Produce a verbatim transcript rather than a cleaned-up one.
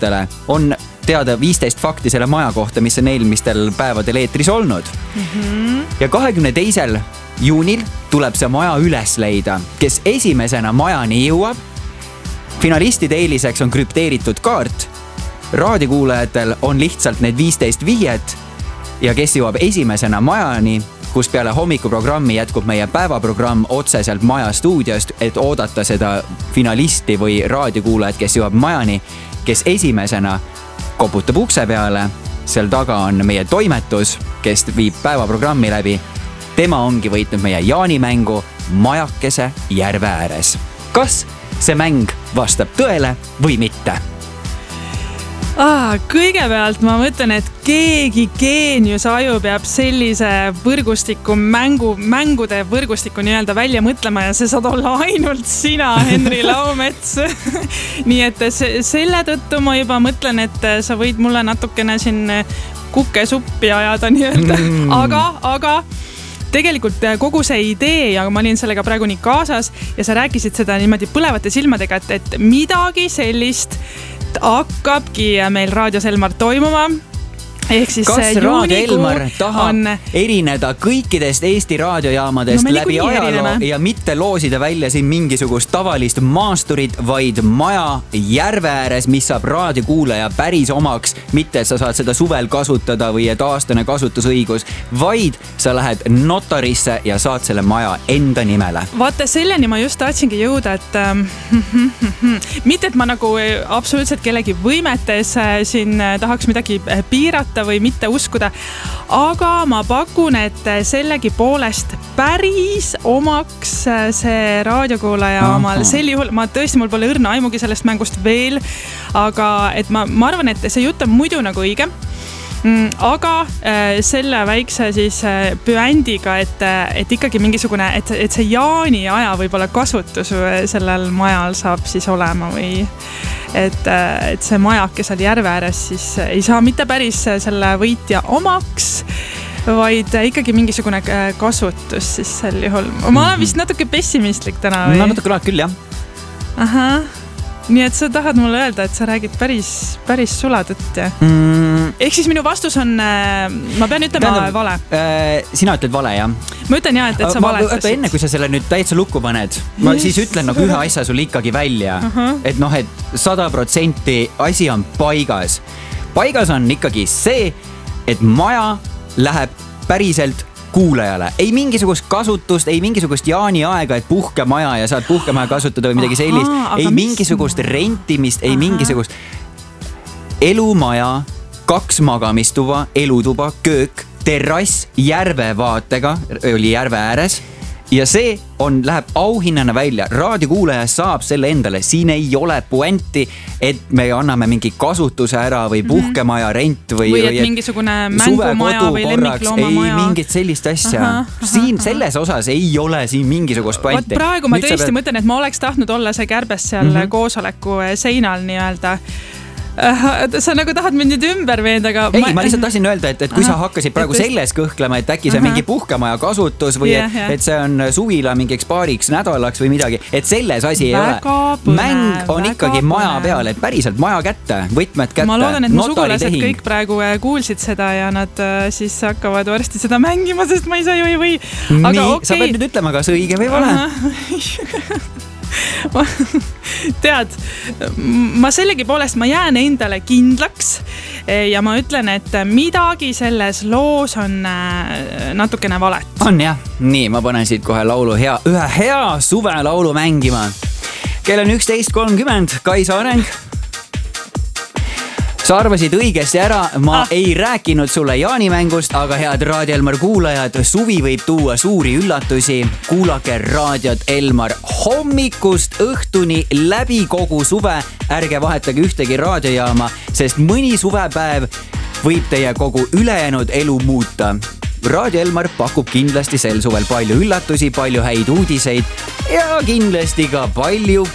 kuulajatele on teada viisteist fakti selle maja kohta, mis on eelmistel päevadel eetris olnud. Mm-hmm. Ja kahekümne teisel juunil tuleb see maja üles leida, kes esimesena majani jõuab. Finalistide eeliseks on krüpteeritud kaart. Raadikuulajatel on lihtsalt need viisteist vihjet ja kes jõuab esimesena majani, kus peale hommikuprogrammi jätkub meie päevaprogramm otseselt maja stuudiost, et oodata seda finalisti või raadikuulajat, kes jõuab majani, kes esimesena koputab ukse peale. Seal taga on meie toimetus, kes viib päevaprogrammi läbi. Tema ongi võitnud meie jaanimängu Majakese järve ääres. Kas see mäng vastab tõele või mitte? Ah, kõigepealt ma mõtlen, et keegi geenius aju peab sellise võrgustiku mängu, mängude võrgustiku nii-öelda välja mõtlema ja see saad olla ainult sina, Henri Laumets. Nii et selle tõttu ma juba mõtlen, et sa võid mulle natukene siin kukke suppi ajada nii-öelda. Aga, aga tegelikult kogu see idee ja ma olin sellega praegu nii kaasas ja sa rääkisid seda niimoodi põlevate silmadega, et, et midagi sellist hakkabki meil Raadios Elmar toimuma. Ehk siis kas Raadio Elmar tahab on... erineda kõikidest Eesti raadiojaamadest no, läbi ajaloo erineme. Ja mitte loosida välja siin mingisugust tavalist maasturit, vaid maja järve ääres, mis saab raadiokuulaja päris omaks, mitte et sa saad seda suvel kasutada või et aastane kasutusõigus, vaid sa lähed notarisse ja saad selle maja enda nimele. Vaata, selleni ma just tahtsingi jõuda, et ähm, mitte et ma nagu absoluutselt kellegi võimetes siin tahaks midagi piirata või mitte uskuda, aga ma pakun, et sellegi poolest päris omaks see raadiokuulaja omal. Sel juhul, ma tõesti, mul pole õrna aimugi sellest mängust veel, aga et ma, ma arvan, et see jutt on muidu nagu õige. Aga selle väikse siis püändiga, et, et ikkagi mingisugune, et, et see jaani aja võib-olla kasutus sellel majal saab siis olema või et, et see majake seal järve ääres siis ei saa mitte päris selle võitja omaks, vaid ikkagi mingisugune kasutus siis sel juhul. Ma olen vist natuke pessimistlik täna või? No natuke laad küll, jah. Aha. Nii et sa tahad mulle öelda, et sa räägid päris, päris sulatõtt, jah? Mm. Ehk siis minu vastus on, ma pean ütlema Tähendab, vale. Äh, sina ütled vale, jah? Ma ütlen jah, et, et sa ma, valetasid. Enne kui sa selle nüüd täitsa lukku paned, ma yes. siis ütlen nagu ühe asja sulle ikkagi välja. Uh-huh. Et noh, et sada protsenti asi on paigas. Paigas on ikkagi see, et maja läheb päriselt kuulajale. Ei mingisugust kasutust, ei mingisugust jaani aega, et puhkemaja ja saad puhkemaja kasutada või midagi sellist. Aha, ei mingisugust mis... rentimist, ei Aha. mingisugust elumaja, kaks magamistuba, elutuba, köök, terrass järvevaatega, oli järve ääres. Ja see on, läheb auhinnana välja. Raadiokuulaja saab selle endale. Siin ei ole puenti, et me anname mingi kasutuse ära või puhkemaja rent või, või et või mingisugune mängumaja või lemmikloomamaja. Ei mingit sellist asja. Aha, aha, siin selles osas ei ole siin mingisugust puenti. Vaat praegu ma Nüüd tõesti pead... mõtlen, et ma oleks tahtnud olla see kärbes seal mm-hmm. koosoleku seinal nii-öelda. Sa nagu tahad mind nüüd ümber veenda, aga ei, ma, ma lihtsalt tahtsin öelda, et, et kui aha, sa hakkasid praegu et selles kõhklema, et äkki see aha. mingi puhkemaja kasutus või yeah, et, yeah. et see on suvila mingiks paariks nädalaks või midagi, et selles asi väga ei ole. Põne, mäng on ikkagi põne. Maja peal, et päriselt maja kätte, võtmed kätte. Ma loodan, et mu sugulased kõik praegu kuulsid seda ja nad siis hakkavad varsti seda mängima, sest ma ei saa ju ei või. Aga nii, okay. sa pead nüüd ütlema, kas õige või vale. Tead, ma sellegi poolest ma jään endale kindlaks ja ma ütlen, et midagi selles loos on natukene valet. On jah, nii ma panen siit kohe laulu hea, ühe hea suve laulu mängima. Kell on üksteist kolmkümmend, Kaisa Areng. Sa arvasid õigesti ära, ma ah. ei rääkinud sulle jaanimängust, aga head Raadio Elmar kuulajad, suvi võib tuua suuri üllatusi. Kuulake Raadiot Elmar hommikust õhtuni läbi kogu suve. Ärge vahetage ühtegi raadiojaama, sest mõni suvepäev võib teie kogu ülejäänud elu muuta. Raadio Elmar pakub kindlasti sel suvel palju üllatusi, palju häid uudiseid ja kindlasti ka palju